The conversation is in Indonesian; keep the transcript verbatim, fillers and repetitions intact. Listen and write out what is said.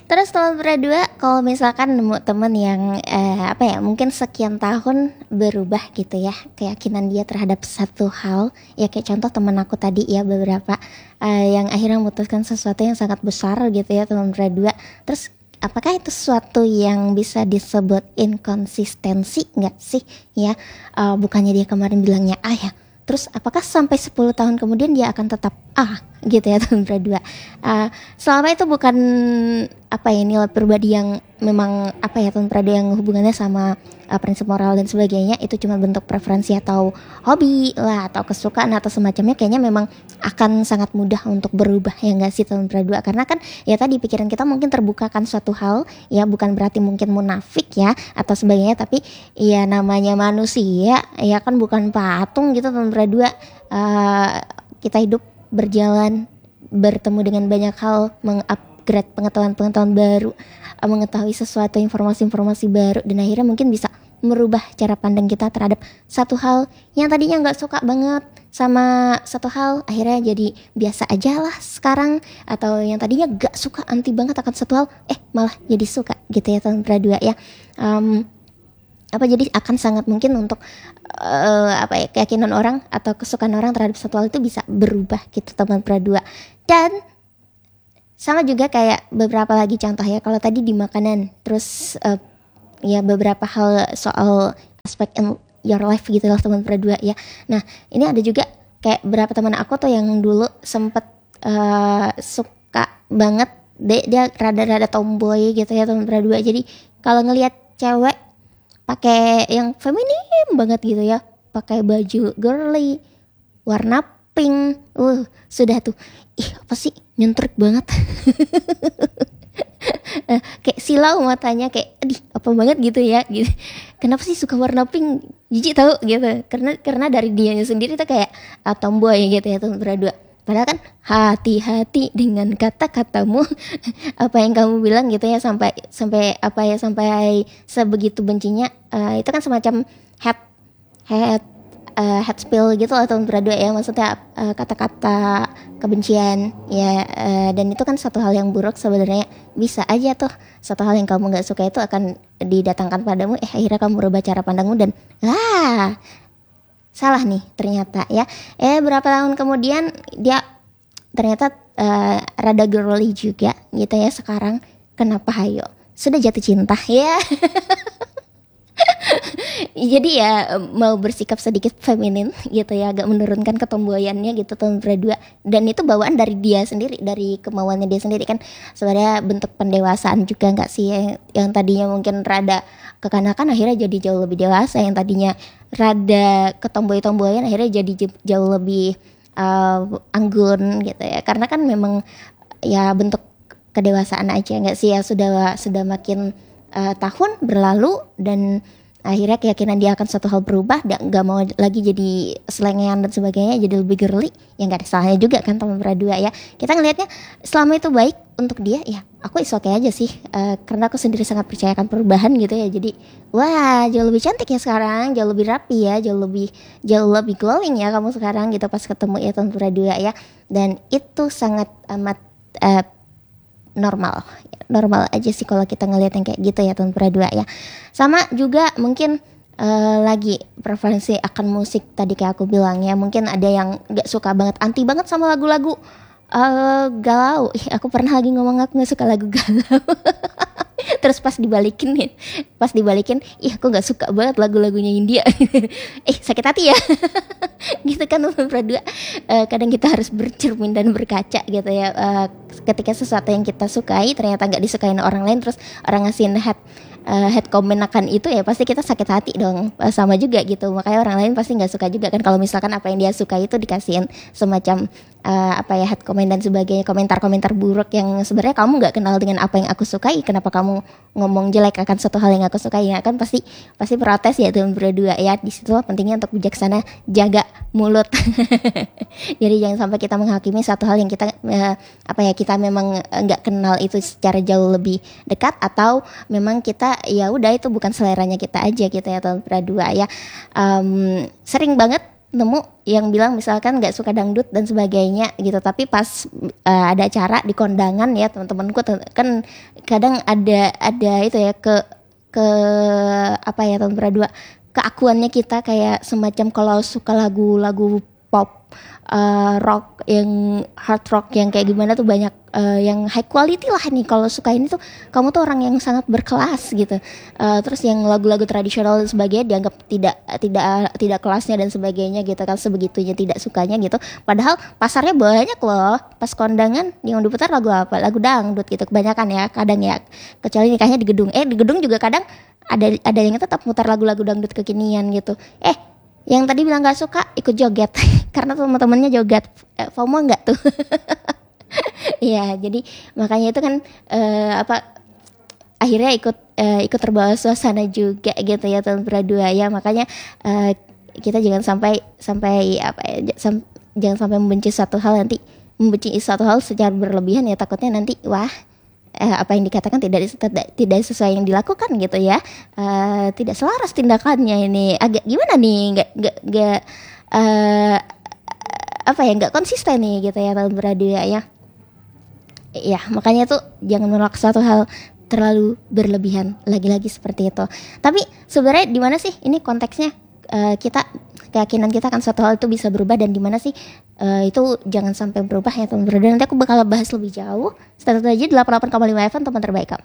Terus teman berdua, kalau misalkan nemu temen yang eh, apa ya, mungkin sekian tahun berubah gitu ya keyakinan dia terhadap satu hal, ya kayak contoh temen aku tadi ya beberapa eh, yang akhirnya memutuskan sesuatu yang sangat besar gitu ya teman berdua. Terus apakah itu sesuatu yang bisa disebut inkonsistensi nggak sih ya? Eh, bukannya dia kemarin bilangnya A ya, terus apakah sampai sepuluh tahun kemudian dia akan tetap A gitu ya teman berdua? Uh, selama itu bukan apa ya, nilai pribadi yang memang apa ya teman berdua, yang hubungannya sama uh, prinsip moral dan sebagainya, itu cuma bentuk preferensi atau hobi lah atau kesukaan atau semacamnya, kayaknya memang akan sangat mudah untuk berubah ya nggak sih teman berdua? Karena kan ya tadi pikiran kita mungkin terbuka kan suatu hal, ya bukan berarti mungkin munafik ya atau sebagainya, tapi ya namanya manusia ya kan bukan patung gitu teman berdua. Uh, kita hidup, berjalan, bertemu dengan banyak hal, mengupgrade pengetahuan-pengetahuan baru, mengetahui sesuatu informasi-informasi baru, dan akhirnya mungkin bisa merubah cara pandang kita terhadap satu hal yang tadinya nggak suka banget sama satu hal, akhirnya jadi biasa aja lah sekarang. Atau yang tadinya nggak suka, anti banget akan satu hal, eh malah jadi suka gitu ya teman berdua ya. um, apa jadi akan sangat mungkin untuk uh, apa ya, keyakinan orang atau kesukaan orang terhadap satu hal itu bisa berubah gitu teman berdua. Dan sama juga kayak beberapa lagi contoh ya, kalau tadi di makanan, terus uh, ya beberapa hal soal aspek in your life gitu loh teman berdua ya. Nah ini ada juga kayak beberapa teman aku tuh yang dulu sempet uh, suka banget, dia, dia rada-rada tomboy gitu ya teman berdua. Jadi kalau ngelihat cewek pakai yang feminim banget gitu ya, pakai baju girly warna pink, uh sudah tuh, ih apa sih, nyentrik banget. Kayak silau matanya, kayak aduh apa banget gitu ya gitu. Kenapa sih suka warna pink, jijik tahu gitu. Karena karena dari dianya sendiri tuh kayak uh, tomboy gitu ya teman berdua. Padahal kan hati-hati dengan kata-katamu, apa yang kamu bilang gitu ya, sampai sampai apa ya, sampai sebegitu bencinya. Uh, itu kan semacam head head uh, head spill gitu lah teman berdua ya, maksudnya uh, kata-kata kebencian ya, uh, dan itu kan satu hal yang buruk sebenarnya. Bisa aja tuh satu hal yang kamu nggak suka itu akan didatangkan padamu, eh akhirnya kamu berubah cara pandangmu dan ah salah nih ternyata ya. Eh berapa tahun kemudian dia ternyata uh, rada girly juga gitu ya sekarang. Kenapa hayo? Sudah jatuh cinta ya. Jadi ya mau bersikap sedikit feminin gitu ya, agak menurunkan ketomboyannya gitu teman berdua. Dan itu bawaan dari dia sendiri, dari kemauannya dia sendiri kan. Sebenarnya bentuk pendewasaan juga nggak sih, yang, yang tadinya mungkin rada kekanakan akhirnya jadi jauh lebih dewasa, yang tadinya rada ketomboy-tomboyan akhirnya jadi jauh lebih uh, anggun gitu ya. Karena kan memang ya bentuk kedewasaan aja nggak sih ya, sudah sudah makin uh, tahun berlalu dan akhirnya keyakinan dia akan suatu hal berubah, nggak mau lagi jadi selengean dan sebagainya, jadi lebih girly, ya nggak ada salahnya juga kan teman berdua ya. Kita ngelihatnya selama itu baik untuk dia, ya aku is okay aja sih, uh, karena aku sendiri sangat percaya akan perubahan gitu ya. Jadi wah jauh lebih cantik ya sekarang, jauh lebih rapi ya, jauh lebih jauh lebih glowing ya kamu sekarang gitu pas ketemu ya teman berdua ya. Dan itu sangat amat uh, normal normal aja sih kalau kita ngeliat yang kayak gitu ya teman berdua ya. Sama juga mungkin uh, lagi preferensi akan musik tadi kayak aku bilang ya, mungkin ada yang nggak suka banget, anti banget sama lagu-lagu uh, galau. Ih, aku pernah lagi ngomong aku nggak suka lagu galau. Terus pas dibalikin nih, pas dibalikin, ih aku nggak suka banget lagu-lagunya India. Eh sakit hati ya. Gitu kan teman berdua. Uh, kadang kita harus bercermin dan berkaca gitu ya. Uh, ketika sesuatu yang kita sukai ternyata nggak disukain orang lain, terus orang ngasihin head uh, head comment akan itu, ya pasti kita sakit hati dong. Uh, sama juga gitu. Makanya orang lain pasti nggak suka juga kan kalau misalkan apa yang dia suka itu dikasihin semacam uh, apa ya, head comment dan sebagainya, komentar-komentar buruk yang sebenarnya kamu nggak kenal dengan apa yang aku sukai. Kenapa kamu ngomong jelek akan satu hal yang aku sukai? Ya kan pasti pasti protes ya teman berdua ya. Di situ pentingnya untuk bijaksana, jaga mulut. Jadi jangan sampai kita menghakimi satu hal yang kita uh, apa ya, kita memang nggak kenal itu secara jauh lebih dekat, atau memang kita ya udah itu bukan seleranya kita aja gitu ya teman berdua ya. Um, sering banget nemu yang bilang misalkan nggak suka dangdut dan sebagainya gitu, tapi pas uh, ada acara di kondangan ya teman-temanku kan kadang ada ada itu ya ke ke apa ya tahun berdua keakuannya kita kayak semacam kalau suka lagu-lagu pop, uh, rock yang hard rock yang kayak gimana tuh banyak uh, yang high quality lah nih, kalau suka ini tuh kamu tuh orang yang sangat berkelas gitu. Uh, terus yang lagu-lagu tradisional dan sebagainya dianggap tidak tidak tidak kelasnya dan sebagainya gitu kan, sebegitunya tidak sukanya gitu. Padahal pasarnya banyak loh. Pas kondangan yang diputar lagu apa? Lagu dangdut gitu kebanyakan ya, kadang ya. Kecuali nikahnya di gedung. Eh di gedung juga kadang ada ada yang tetap mutar lagu-lagu dangdut kekinian gitu. Eh yang tadi bilang gak suka ikut joget karena teman-temannya joget, eh, FOMO nggak tuh? Iya, jadi makanya itu kan uh, apa akhirnya ikut uh, ikut terbawa suasana juga gitu ya tahun berdua ya, makanya uh, kita jangan sampai sampai apa ya, sam, jangan sampai membenci satu hal nanti membenci satu hal secara berlebihan ya, takutnya nanti wah eh, apa yang dikatakan tidak, tidak tidak sesuai yang dilakukan gitu ya, uh, tidak selaras tindakannya, ini agak gimana nih, nggak nggak nggak uh, apa ya nggak konsisten nih gitu ya tahun berdua ya. Ya makanya tuh jangan menolak suatu hal terlalu berlebihan, lagi-lagi seperti itu. Tapi sebenarnya di mana sih ini konteksnya, uh, kita keyakinan kita kan suatu hal itu bisa berubah, dan di mana sih uh, itu jangan sampai berubah ya teman-teman. Nanti aku bakal bahas lebih jauh. Stay tune aja di delapan puluh delapan koma lima F M teman terbaik kamu.